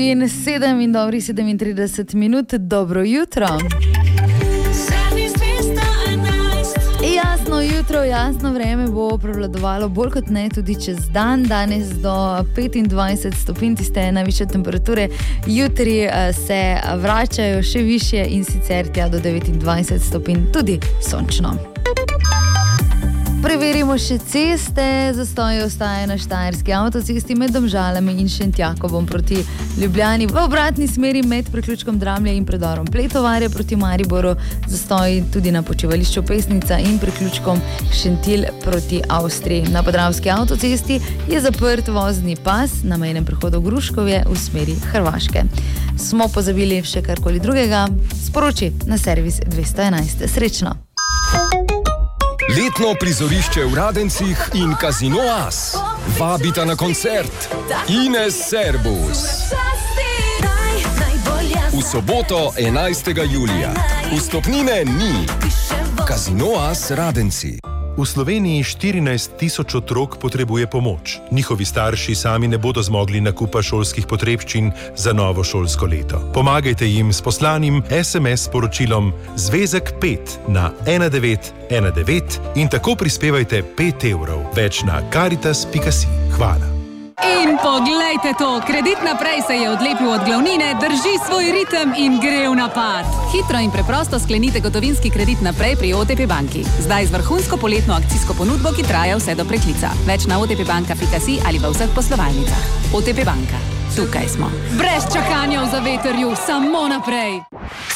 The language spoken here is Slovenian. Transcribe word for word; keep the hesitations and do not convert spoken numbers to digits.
in sedem in dobrih sedemintrideset minut. Dobro jutro. Jasno jutro, jasno vreme bo prevladovalo bolj kot ne tudi čez dan. Danes do petindvajset stopinj tiste najvišje temperature. Jutri se vračajo še višje in sicer tja do devetindvajset stopinj, tudi sončno. Preverimo še ceste. Zastoji ostaje na Štajerski avtocesti med Domžalami in Šentjakovom proti Ljubljani. V obratni smeri med priključkom Dramlje in predorom Pletovarje proti Mariboru. Zastoji tudi na počivališču Pesnica in priključkom Šentilj proti Avstriji. Na Podravski avtocesti je zaprt vozni pas na mejnem prehodu Gruškovje v smeri Hrvaške. Smo pozabili še karkoli drugega? Sporoči na servis dvesto enajst. Srečno! Letno prizorišče v Radencih in Casino As vabita na koncert Ines Servus. V soboto enajstega julija. Vstopnine ni. Casino As Radenci. V Sloveniji štirinajst tisoč otrok potrebuje pomoč. Njihovi starši sami ne bodo zmogli nakupa šolskih potrebščin za novo šolsko leto. Pomagajte jim s poslanim es em es sporočilom Zvezek pet na ena devet ena devet in tako prispevajte pet evrov. Več na karitas pika si. Hvala. In poglejte to, Kredit Naprej se je odlepil od glavnine, drži svoj ritem in gre v napad. Hitro in preprosto sklenite gotovinski kredit naprej pri o te pe banki. Zdaj z vrhunsko poletno akcijsko ponudbo, ki traja vse do preklica. Več na o te pe banka pika si ali v vseh poslovalnicah. o te pe banka. Tukaj smo. Brez čakanja v zavetrju, samo naprej.